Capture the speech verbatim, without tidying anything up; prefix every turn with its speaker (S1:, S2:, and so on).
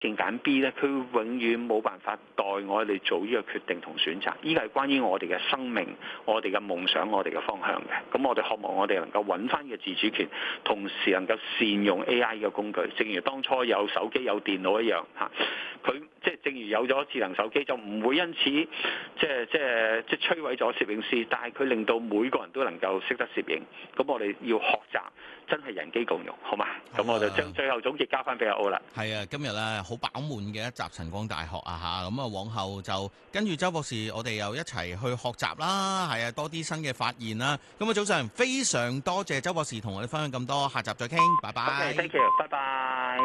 S1: 勁揀 B 咧，佢永遠冇辦法代我哋做呢個決定同選擇。呢個係關於我哋嘅生命、我哋嘅夢想、我哋嘅方向嘅。咁我哋渴望我哋能夠揾翻嘅自主權，同時能夠善用 A I 嘅工具。正如當初有手機有電腦一樣嚇，佢即係正如有咗智能手機，就唔會因此即係即係即係摧毀咗攝影師，但係佢令到每個人都能夠識得攝影。咁我哋要學習。真係人機共融，好嘛？咁我就將最後總結交翻俾阿歐啦。
S2: 係啊，今日咧好飽滿嘅一集晨光大學啊嚇，咁啊往後就跟住周博士，我哋又一齊去學習啦，係啊，多啲新嘅發現啦。咁啊早上非常多謝周博士同我哋分享咁多，下集再傾，拜拜。
S1: OK，thank you，拜拜。